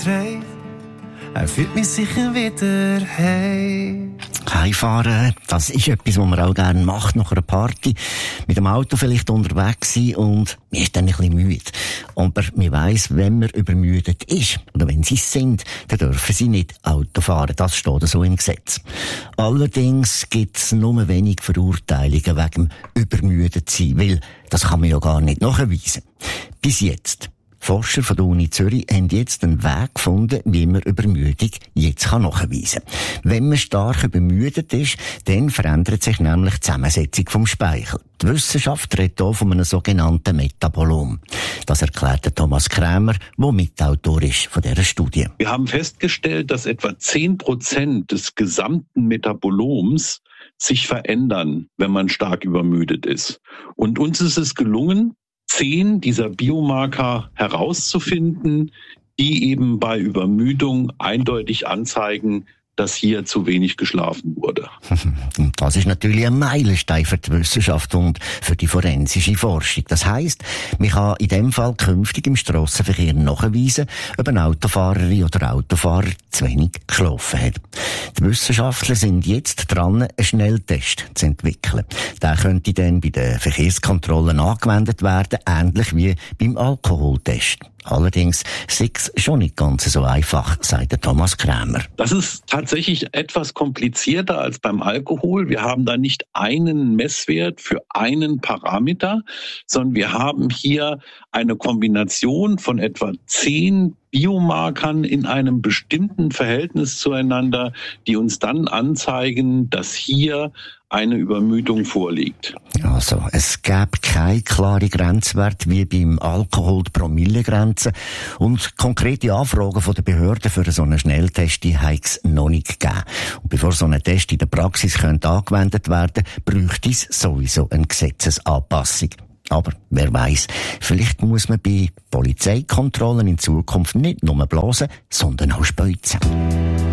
dreht, er führt mich sicher wieder heim. Heimfahren, das ist etwas, was man auch gerne macht nach einer Party. Mit dem Auto vielleicht unterwegs sein und man ist dann ein bisschen müde. Aber man weiss, wenn man übermüdet ist, oder wenn sie es sind, dann dürfen sie nicht Auto fahren. Das steht so im Gesetz. Allerdings gibt es nur wenig Verurteilungen wegen übermüdet sein, weil das kann man ja gar nicht nachweisen. Bis jetzt. Forscher von der Uni Zürich haben jetzt einen Weg gefunden, wie man Übermüdung jetzt nachweisen kann. Wenn man stark übermüdet ist, dann verändert sich nämlich die Zusammensetzung vom Speichel. Die Wissenschaft redet hier von einem sogenannten Metabolom. Das erklärt der Thomas Krämer, der Mitautor ist von dieser Studie. Wir haben festgestellt, dass etwa 10% des gesamten Metaboloms sich verändern, wenn man stark übermüdet ist. Und uns ist es gelungen, 10 dieser Biomarker herauszufinden, die eben bei Übermüdung eindeutig anzeigen, dass hier zu wenig geschlafen wurde. Das ist natürlich ein Meilenstein für die Wissenschaft und für die forensische Forschung. Das heisst, man kann in dem Fall künftig im Strassenverkehr nachweisen, ob eine Autofahrerin oder Autofahrer zu wenig geschlafen hat. Die Wissenschaftler sind jetzt dran, einen Schnelltest zu entwickeln. Der könnte dann bei den Verkehrskontrollen angewendet werden, ähnlich wie beim Alkoholtest. Allerdings sei es schon nicht ganz so einfach, sagt der Thomas Krämer. Das ist tatsächlich etwas komplizierter als beim Alkohol. Wir haben da nicht einen Messwert für einen Parameter, sondern wir haben hier eine Kombination von etwa 10 Biomarkern in einem bestimmten Verhältnis zueinander, die uns dann anzeigen, dass hier eine Übermüdung vorliegt. Also, es gäbe keine klare Grenzwert wie beim Alkohol die Promillegrenze und konkrete Anfragen von den Behörden für so einen Schnelltest habe es noch nicht gegeben. Und bevor so ein Test in der Praxis könnte angewendet werden, bräuchte es sowieso eine Gesetzesanpassung. Aber wer weiss, vielleicht muss man bei Polizeikontrollen in Zukunft nicht nur blasen, sondern auch speuzen.